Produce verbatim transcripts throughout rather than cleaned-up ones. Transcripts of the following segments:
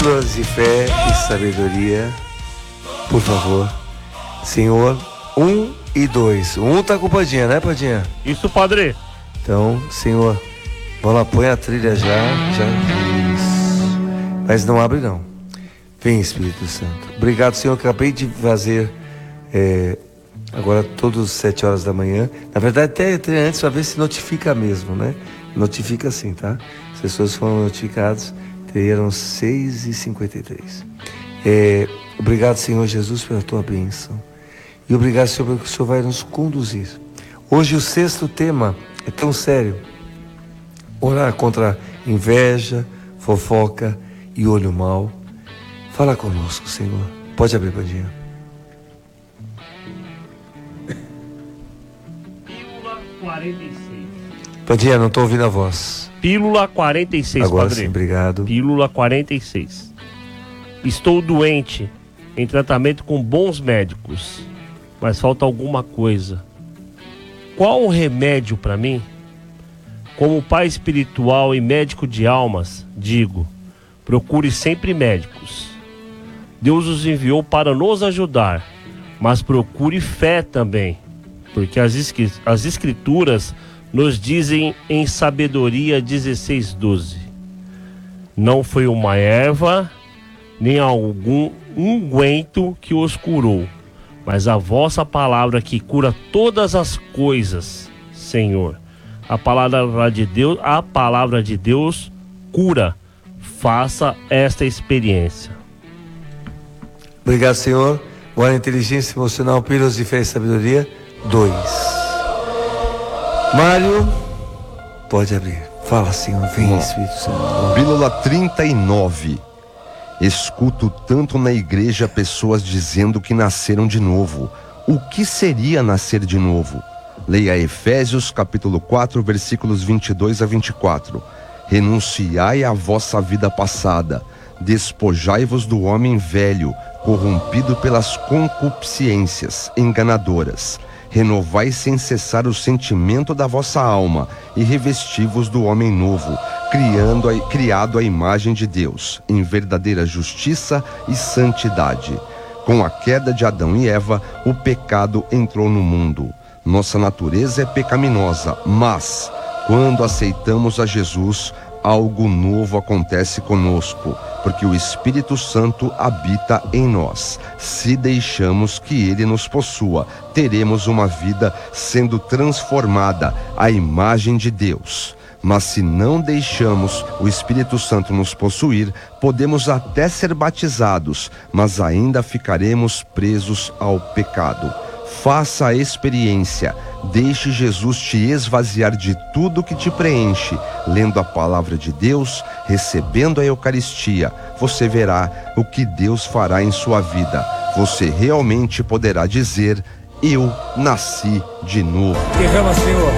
Pílulas de fé e sabedoria, por favor. Senhor, um e dois. Um tá com o Padinha, né, Padinha? Isso, padre. Então, Senhor, vamos lá, põe a trilha já, já. Isso. Mas não abre não. Vem, Espírito Santo. Obrigado, Senhor, que acabei de fazer é, agora todas as sete horas da manhã. Na verdade, até, até antes, para ver se notifica mesmo, né? Notifica sim, tá? As pessoas foram notificadas, eram seis e cinquenta e três. É, obrigado, Senhor Jesus, pela tua bênção. E obrigado, Senhor, porque o Senhor vai nos conduzir. Hoje o sexto tema é tão sério. Orar contra inveja, fofoca e olho mau. Fala conosco, Senhor. Pode abrir, Padinha. Pílula quarenta e seis. Padinha, não estou ouvindo a voz. Pílula quarenta e seis, Agora padre. sim, obrigado. Pílula quarenta e seis. Estou doente, em tratamento com bons médicos, mas falta alguma coisa. Qual o remédio para mim? Como pai espiritual e médico de almas, digo, procure sempre médicos. Deus os enviou para nos ajudar, mas procure fé também, porque as, as escrituras nos dizem em Sabedoria dezesseis, doze. Não foi uma erva, nem algum unguento que os curou, mas a vossa palavra que cura todas as coisas, Senhor. A palavra de Deus, a palavra de Deus cura. Faça esta experiência. Obrigado, Senhor. Agora, inteligência emocional, pílulas de fé e sabedoria, dois. Mário, pode abrir. Fala, Senhor. Vem, Bom, Espírito Santo. Pílula trinta e nove. Escuto tanto na igreja pessoas dizendo que nasceram de novo. O que seria nascer de novo? Leia Efésios capítulo quatro, versículos vinte e dois a vinte e quatro. Renunciai à vossa vida passada, despojai-vos do homem velho, corrompido pelas concupiscências enganadoras. Renovai sem cessar o sentimento da vossa alma e revesti-vos do homem novo, criando a, criado à imagem de Deus, em verdadeira justiça e santidade. Com a queda de Adão e Eva, o pecado entrou no mundo. Nossa natureza é pecaminosa, mas quando aceitamos a Jesus, algo novo acontece conosco, porque o Espírito Santo habita em nós. Se deixamos que Ele nos possua, teremos uma vida sendo transformada à imagem de Deus. Mas se não deixamos o Espírito Santo nos possuir, podemos até ser batizados, mas ainda ficaremos presos ao pecado. Faça a experiência, deixe Jesus te esvaziar de tudo que te preenche, lendo a palavra de Deus, recebendo a Eucaristia. Você verá o que Deus fará em sua vida. Você realmente poderá dizer: eu nasci de novo. Derrama, Senhor.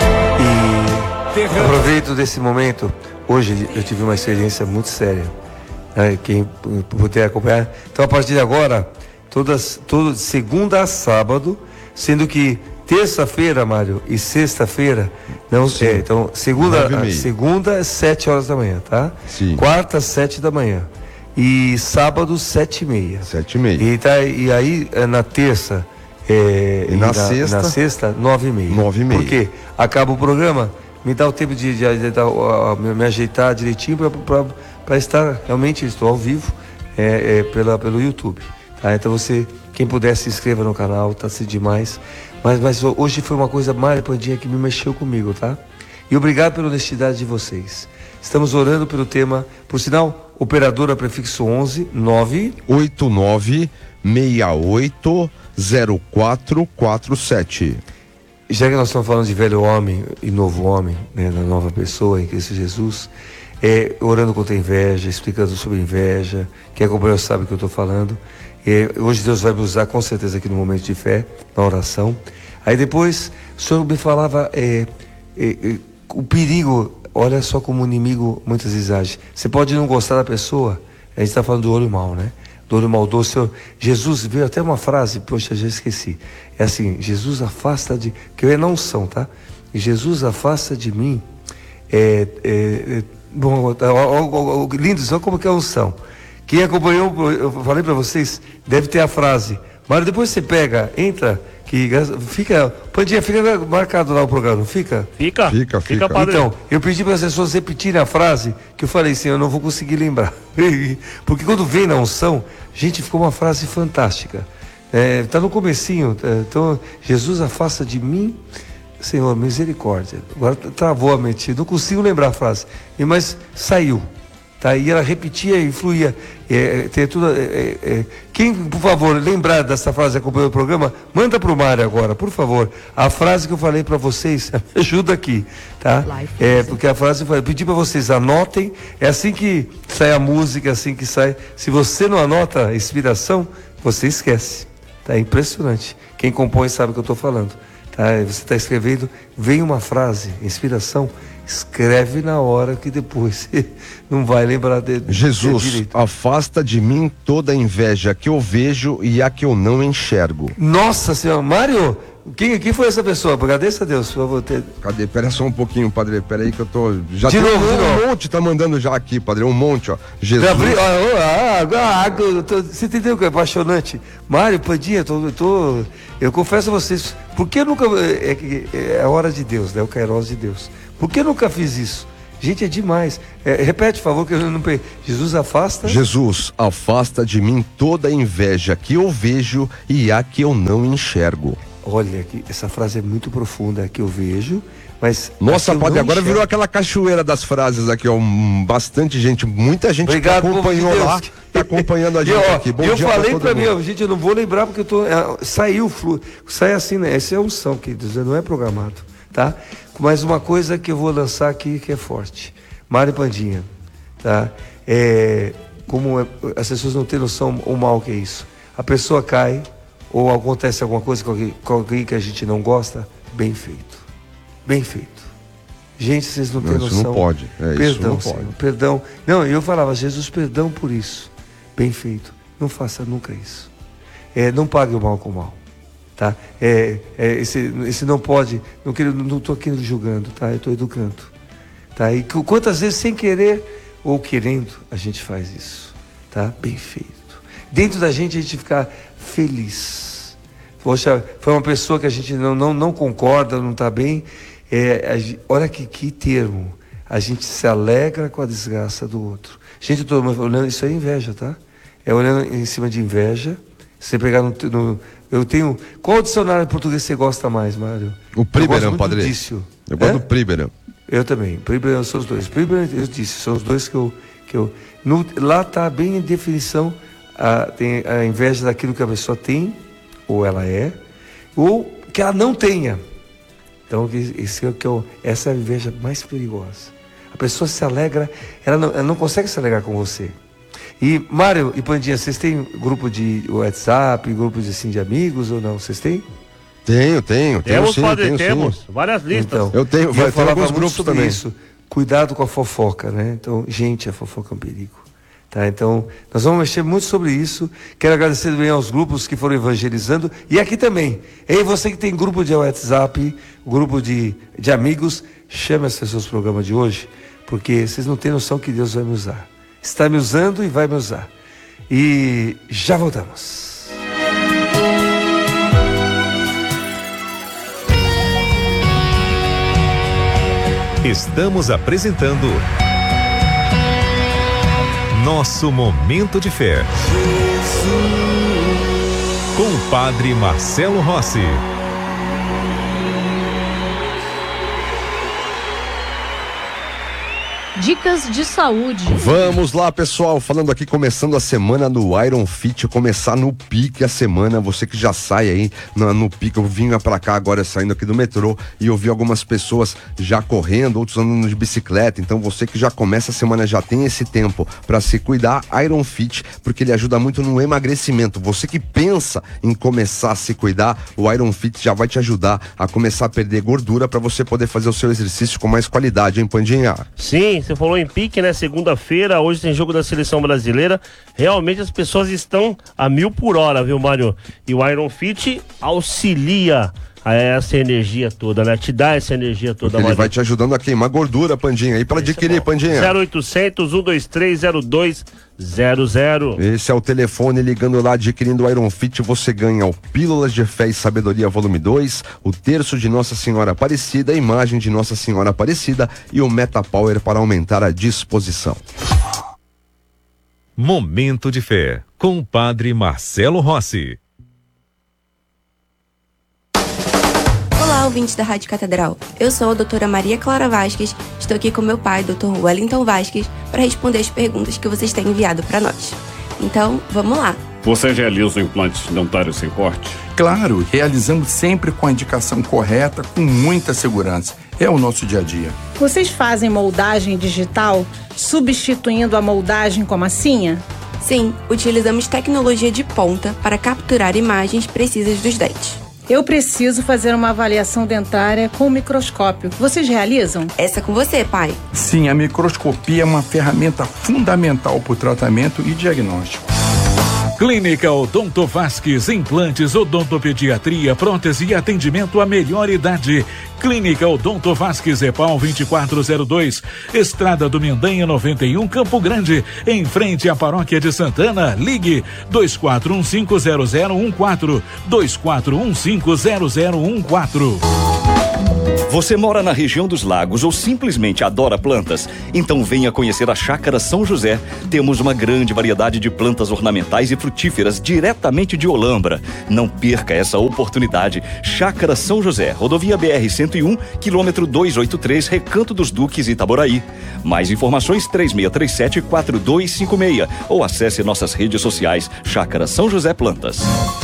E Derrama. Aproveito desse momento. Hoje eu tive uma experiência muito séria, né? Quem puder acompanhar. Então, a partir de agora, Todas, todo, segunda a sábado, sendo que terça-feira, Mário, e sexta-feira, não, é, então, segunda, segunda, sete horas da manhã, tá? Sim. Quarta, sete da manhã. E sábado, sete e meia. Sete e meia. E, tá, e aí, na terça, é, e na, e na, sexta, na sexta, nove e meia. Nove e meia. Por quê? Acaba o programa, me dá o tempo de, de, de, de, de me ajeitar direitinho para estar, realmente, estou ao vivo, é, é, pela, pelo YouTube. Tá, então você, quem puder, se inscreva no canal, tá se demais. Mas, mas hoje foi uma coisa, Mário Pandinha, que me mexeu comigo, tá? E obrigado pela honestidade de vocês. Estamos orando pelo tema, por sinal, operadora prefixo onze, nove oito nove seis oito zero quatro quatro sete. Já que nós estamos falando de velho homem e novo homem, né, da nova pessoa em Cristo Jesus, é, orando contra a inveja, explicando sobre inveja, quem acompanhou sabe o que eu estou falando. É, hoje Deus vai me usar com certeza aqui no momento de fé, na oração. Aí depois o Senhor me falava é, é, é, o perigo, olha só como o inimigo muitas vezes age. Você pode não gostar da pessoa, a gente está falando do olho mau, né? Do olho maldoso. Senhor, Jesus veio até uma frase, poxa, já esqueci. É assim: Jesus afasta de, que é não são, tá? Jesus afasta de mim. É, é, é, bom, lindo, só como que é a unção. Quem acompanhou, eu falei para vocês, deve ter a frase. Mas depois você pega, entra, que fica, Pandinha, fica marcado lá o programa, fica? Fica, fica, fica. fica. Então, eu pedi para as pessoas repetirem a frase, que eu falei assim, eu não vou conseguir lembrar. Porque quando vem na unção, gente, ficou uma frase fantástica. É, tá no comecinho, é, então, Jesus afasta de mim, Senhor, misericórdia. Agora travou a mente, não consigo lembrar a frase, mas saiu. Tá? E ela repetia e fluía. É, tem tudo, é, é, quem, por favor, lembrar dessa frase acompanhando o programa, manda para o Mário agora, por favor. A frase que eu falei para vocês, me ajuda aqui, tá? É, porque a frase eu pedi para vocês, anotem. É assim que sai a música, é assim que sai. Se você não anota a inspiração, você esquece. Tá? É impressionante. Quem compõe sabe o que eu estou falando. Tá? Você está escrevendo, vem uma frase, inspiração. Escreve na hora que depois você não vai lembrar de, Jesus, de direito. Afasta de mim toda a inveja que eu vejo e a que eu não enxergo. Nossa Senhora, Mário, quem, quem foi essa pessoa? Agradeça a Deus, por favor. Ter... Cadê? Pera só um pouquinho, padre, pera aí que eu tô... Já de tem novo, um, de novo. um monte, tá mandando já aqui, padre, um monte, ó. Jesus... Ah, ah, ah, tô, você entendeu que é apaixonante? Mário, Pandinha, tô, eu, tô, eu confesso a vocês, porque eu nunca... É, é a hora de Deus, né? O Kairos de Deus. Por que eu nunca fiz isso? Gente, é demais. É, repete, por favor, que eu não peguei. Jesus afasta... Jesus, afasta de mim toda a inveja que eu vejo e a que eu não enxergo. Olha, que essa frase é muito profunda, a que eu vejo, mas... Nossa, padre, agora enxergo. virou aquela cachoeira das frases aqui, ó. Bastante gente, muita gente Obrigado, que acompanhou de lá, tá acompanhando a gente eu, aqui. Bom eu dia falei pra pra todo mim, mundo. ó, gente, eu não vou lembrar porque eu tô... É, saiu, flu, sai assim, né? Essa é a unção, queridos, não é programado, tá? Mas uma coisa que eu vou lançar aqui que é forte. Mário Pandinha, tá? É, como é, as pessoas não têm noção o mal que é isso. A pessoa cai ou acontece alguma coisa com alguém, com alguém que a gente não gosta, bem feito. Bem feito. Gente, vocês não têm Não, noção. isso não pode. É, perdão, isso não Senhor, pode. perdão. Não, eu falava, Jesus, perdão por isso. Bem feito. Não faça nunca isso. É, não pague o mal com o mal. Tá? É, é, esse, esse não pode, não estou não tô aqui julgando, tá? Eu estou educando. Tá? E quantas vezes sem querer ou querendo a gente faz isso, tá? Bem feito. Dentro da gente a gente ficar feliz. Poxa, foi uma pessoa que a gente não, não, não concorda, não está bem. É, a, olha que, que termo. A gente se alegra com a desgraça do outro. Gente, eu estou olhando, isso é inveja, tá? É olhando em cima de inveja. Se você pegar no, no eu tenho... Qual dicionário de português você gosta mais, Mário? O Priberam, padre. Dício. Eu gosto é? do Priberam. Eu também. Priberam são os dois. Priberam, eu disse, são os dois que eu... Que eu no, lá está bem em definição a, tem a inveja daquilo que a pessoa tem, ou ela é, ou que ela não tenha. Então, esse é o que eu, essa é a inveja mais perigosa. A pessoa se alegra, ela não, ela não consegue se alegrar com você. E, Mário e Pandinha, vocês têm grupo de WhatsApp, grupo de, assim, de amigos ou não? Vocês têm? Tenho, tenho. tenho Temos, sim, padre, tenho temos. sim. Várias listas. Então, Eu tenho, e vai, eu tem falava alguns muito grupos sobre também. isso. Cuidado com a fofoca, né? Então, gente, a fofoca é um perigo. Tá? Então, nós vamos mexer muito sobre isso. Quero agradecer também aos grupos que foram evangelizando. E aqui também. Ei, você que tem grupo de WhatsApp, grupo de, de amigos, chame as pessoas para o programa de hoje, porque vocês não têm noção que Deus vai me usar. Está me usando e vai me usar. E já voltamos. Estamos apresentando Nosso Momento de Fé. Com o padre Marcelo Rossi. Dicas de saúde. Vamos lá, pessoal, falando aqui, começando a semana no Iron Fit, começar no pique a semana, você que já sai aí no, no pique, eu vinha pra cá agora saindo aqui do metrô e eu vi algumas pessoas já correndo, outros andando de bicicleta, então você que já começa a semana, já tem esse tempo pra se cuidar, Iron Fit, porque ele ajuda muito no emagrecimento, você que pensa em começar a se cuidar, o Iron Fit já vai te ajudar a começar a perder gordura pra você poder fazer o seu exercício com mais qualidade, hein, Pandinha? Sim, você falou em pique, né? Segunda-feira, hoje tem jogo da seleção brasileira. Realmente as pessoas estão a mil por hora, viu, Mário? E o Iron Fit auxilia essa energia toda, né? Te dá essa energia toda. Porque ele vai te ajudando a queimar gordura, Pandinha. E para adquirir, Pandinha? zero oitocentos, um dois três, zero dois zero zero. Esse é o telefone, ligando lá, adquirindo o Iron Fit, você ganha o Pílulas de Fé e Sabedoria volume dois, o Terço de Nossa Senhora Aparecida, a imagem de Nossa Senhora Aparecida e o Meta Power para aumentar a disposição. Momento de Fé, com o Padre Marcelo Rossi. Olá, ouvintes da Rádio Catedral. Eu sou a doutora Maria Clara Vasques, estou aqui com meu pai, doutor Wellington Vasques, para responder as perguntas que vocês têm enviado para nós. Então, vamos lá. Você realiza implantes dentários sem corte? Claro, realizamos sempre com a indicação correta, com muita segurança. É o nosso dia a dia. Vocês fazem moldagem digital, substituindo a moldagem com massinha? Sim, utilizamos tecnologia de ponta para capturar imagens precisas dos dentes. Eu preciso fazer uma avaliação dentária com microscópio. Vocês realizam? Essa é com você, pai. Sim, a microscopia é uma ferramenta fundamental para o tratamento e diagnóstico. Clínica Odonto Vasques, implantes, odontopediatria, prótese e atendimento à melhor idade. Clínica Odonto Vasques, EPAL vinte e quatro zero dois, Estrada do Mendanha noventa e um, Campo Grande, em frente à Paróquia de Santana. Ligue dois quatro um cinco zero zero um quatro, dois quatro um cinco zero zero um quatro. Você mora na região dos lagos ou simplesmente adora plantas? Então venha conhecer a Chácara São José. Temos uma grande variedade de plantas ornamentais e frutíferas diretamente de Olambra. Não perca essa oportunidade. Chácara São José, rodovia B R cento e um, quilômetro duzentos e oitenta e três, Recanto dos Duques, Itaboraí. Mais informações três seis três sete, quatro dois cinco seis ou acesse nossas redes sociais Chácara São José Plantas.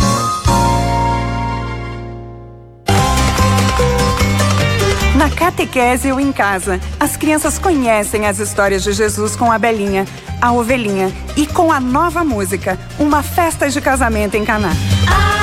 Na Catequese ou em casa, as crianças conhecem as histórias de Jesus com a Belinha, a Ovelhinha e com a nova música, Uma Festa de Casamento em Caná.